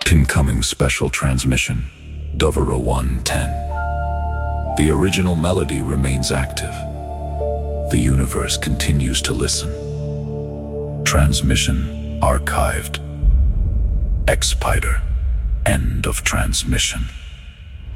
Incoming special transmission, Dovero 110. The original melody remains active. The universe continues to listen. Transmission archived. X-Spider. End of transmission.